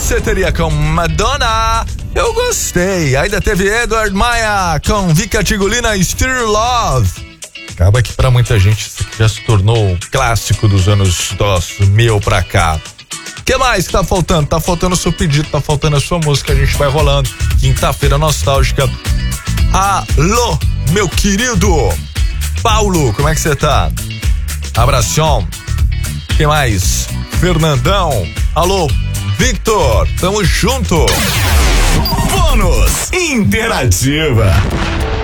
Danceteria com Madonna. Eu gostei. Ainda teve Edward Maia com Vika Tigulina, Still Love. Acaba que pra muita gente isso aqui já se tornou um clássico dos anos 2000 pra cá. O que mais que tá faltando? Tá faltando o seu pedido, tá faltando a sua música. A gente vai rolando. Quinta-feira nostálgica. Alô, meu querido Paulo, como é que você tá? Abração. Quem mais? Fernandão. Alô, Victor. Tamo junto. Bônus Interativa.